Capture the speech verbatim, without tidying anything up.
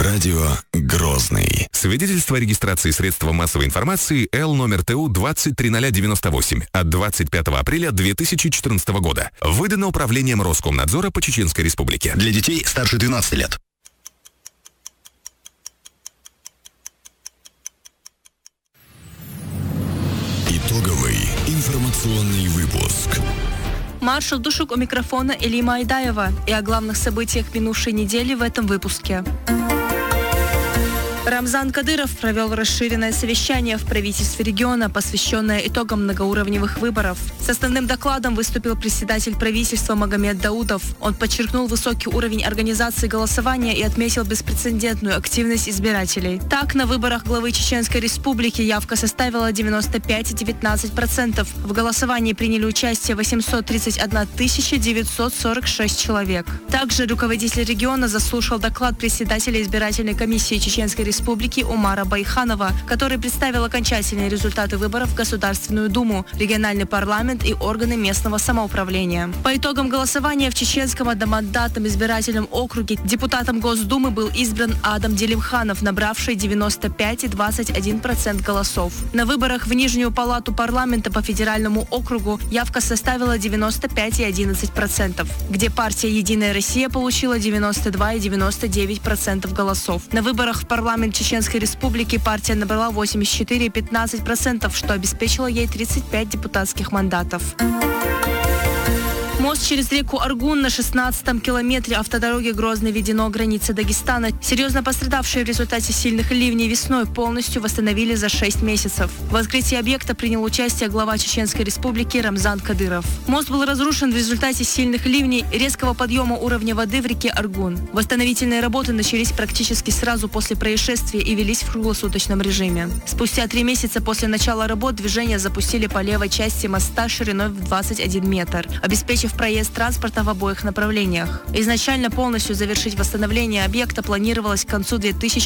Радио Грозный. Свидетельство о регистрации средства массовой информации Л номер ТУ двадцать три ноль девяносто восемь от двадцать пятого апреля две тысячи четырнадцатого года. Выдано Управлением Роскомнадзора по Чеченской Республике. Для детей старше двенадцати лет. Итоговый информационный выпуск. Маршал Душук у микрофона Элима Айдаева и о главных событиях минувшей недели в этом выпуске. Рамзан Кадыров провел расширенное совещание в правительстве региона, посвященное итогам многоуровневых выборов. С основным докладом выступил председатель правительства Магомед Даудов. Он подчеркнул высокий уровень организации голосования и отметил беспрецедентную активность избирателей. Так, на выборах главы Чеченской Республики явка составила девяносто пять целых девятнадцать сотых процента. В голосовании приняли участие восемьсот тридцать одна тысяча девятьсот сорок шесть человек. Также руководитель региона заслушал доклад председателя избирательной комиссии Чеченской Республики Республики Умара Байханова, который представил окончательные результаты выборов в Государственную Думу, региональный парламент и органы местного самоуправления. По итогам голосования в Чеченском одномандатном избирательном округе депутатом Госдумы был избран Адам Делимханов, набравший девяносто пять целых двадцать один сотых процента голосов. На выборах в Нижнюю палату парламента по федеральному округу явка составила девяносто пять целых одиннадцать сотых процента, где партия «Единая Россия» получила девяносто два целых девяносто девять сотых процента голосов. На выборах в парламент Чеченской Республики партия набрала восемьдесят четыре целых пятнадцать сотых процента, что обеспечило ей тридцать пять депутатских мандатов. Мост через реку Аргун на шестнадцатом километре автодороги Грозный-Ведено, границы Дагестана, серьезно пострадавшие в результате сильных ливней весной, полностью восстановили за шесть месяцев. В открытии объекта принял участие глава Чеченской Республики Рамзан Кадыров. Мост был разрушен в результате сильных ливней и резкого подъема уровня воды в реке Аргун. Восстановительные работы начались практически сразу после происшествия и велись в круглосуточном режиме. Спустя три месяца после начала работ движение запустили по левой части моста шириной в двадцать один метр, обеспечив проезд транспорта в обоих направлениях. Изначально полностью завершить восстановление объекта планировалось к концу две тысячи